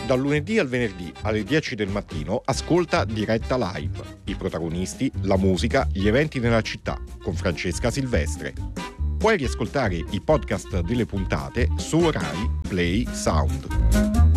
Dal lunedì al venerdì alle 10 del mattino ascolta Diretta Live. I protagonisti, la musica, gli eventi nella città con Francesca Silvestre. Puoi riascoltare i podcast delle puntate su Rai Play Sound.